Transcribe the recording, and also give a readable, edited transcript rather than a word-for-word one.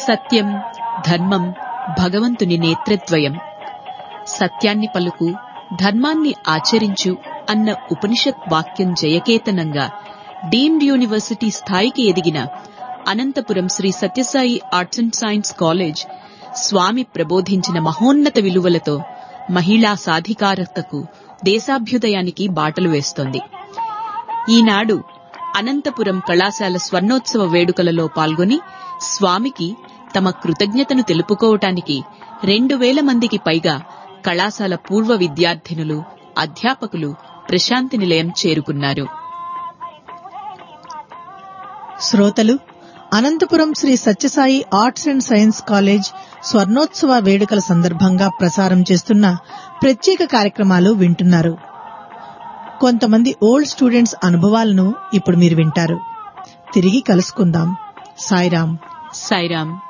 సత్యం, ధర్మం భగవంతుని నేత్రద్వయం. సత్యాన్ని పలుకు, ధర్మాన్ని ఆచరించు అన్న ఉపనిషత్ వాక్యం జయకేతనంగా డీమ్డ్ యూనివర్సిటీ స్థాయికి ఎదిగిన Anantapuram Shri Sathya Sai arts and science college స్వామి ప్రబోధించిన మహోన్నత విలువలతో మహిళా సాధికారతకు, దేశాభ్యుదయానికి బాటలు వేస్తోంది. ఈనాడు అనంతపురం కళాశాల స్వర్ణోత్సవ వేడుకలలో పాల్గొని స్వామికి తమ కృతజ్ఞతను తెలుపుకోవటానికి 2000 మందికి పైగా కళాశాల పూర్వ విద్యార్థినులు, అధ్యాపకులు ప్రశాంతి నిలయం చేరుకున్నారు. శ్రోతలు, Anantapuram Shri Sathya Sai arts and science college స్వర్ణోత్సవ వేడుకల సందర్భంగా ప్రసారం చేస్తున్న ప్రత్యేక కార్యక్రమాలు వింటున్నారు. కొంతమంది ఓల్డ్ స్టూడెంట్స్ అనుభవాలను ఇప్పుడు మీరు వింటారు. తిరిగి కలుసుకుందాం. సాయిరాం. సాయిరాం.